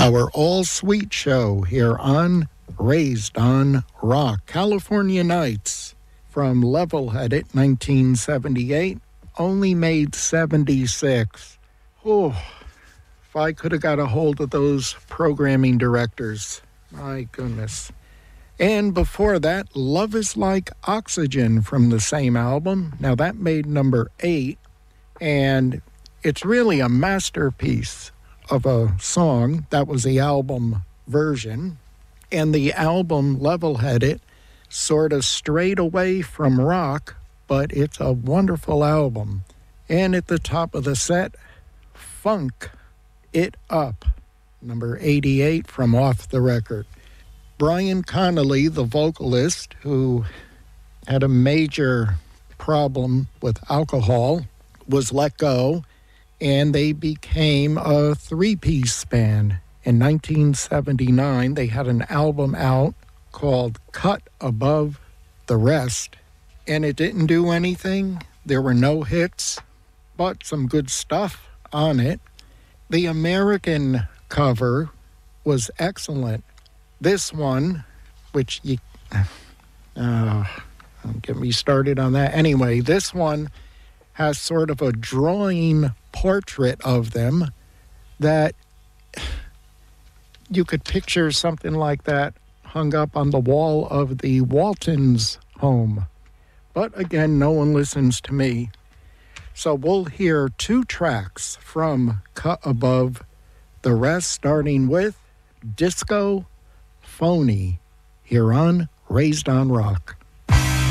our all-sweet show here on Raised on Rock. California Nights from Level-Headed, 1978, only made 76. Oh, if I could have got a hold of those programming directors, my goodness. And before that, Love is Like Oxygen from the same album. Now that made number 8, and it's really a masterpiece of a song. That was the album version. And the album, Level-Headed, sort of strayed away from rock, but it's a wonderful album. And at the top of the set, Funk It Up, number 88 from Off the Record. Brian Connolly, the vocalist, who had a major problem with alcohol, was let go, and they became a three-piece band. In 1979, they had an album out called Cut Above the Rest, and it didn't do anything. There were no hits, but some good stuff on it. The American cover was excellent. This one, which you... don't get me started on that. Anyway, this one has sort of a drawing portrait of them that you could picture something like that hung up on the wall of the Waltons' home. But again, no one listens to me. So we'll hear 2 tracks from Cut Above the Rest, starting with Disco Phony, here on Raised on Rock.